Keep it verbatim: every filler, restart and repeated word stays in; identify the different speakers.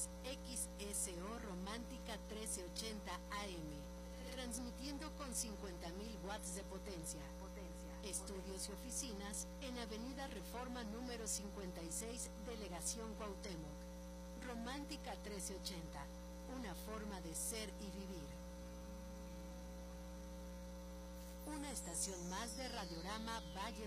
Speaker 1: es X S O Romántica trece ochenta A M, transmitiendo con cincuenta mil watts de potencia. Estudios y oficinas en Avenida Reforma número cincuenta y seis, Delegación Cuauhtémoc. Romántica trece ochenta, una forma de ser y vivir. Una estación más de Radiorama Valle